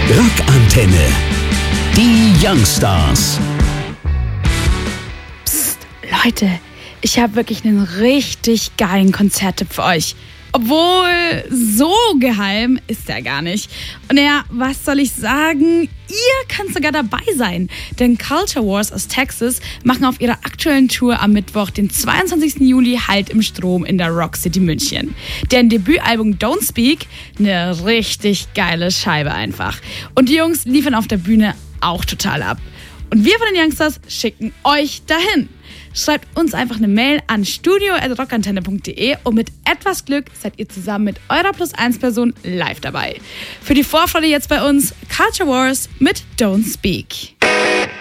Rockantenne. Die Youngstars. Psst, Leute, ich habe wirklich einen richtig geilen Konzerttipp für euch. Obwohl, so geheim ist er gar nicht. Und ja, was soll ich sagen? Ihr könnt sogar dabei sein. Denn Culture Wars aus Texas machen auf ihrer aktuellen Tour am Mittwoch, den 22. Juli, Halt im Strom in der Rock City München. Deren Debütalbum Don't Speak, eine richtig geile Scheibe einfach. Und die Jungs liefern auf der Bühne auch total ab. Und wir von den Youngstars schicken euch dahin. Schreibt uns einfach eine Mail an studio@rockantenne.de und mit etwas Glück seid ihr zusammen mit eurer +1-Person live dabei. Für die Vorfreude jetzt bei uns Culture Wars mit Don't Speak.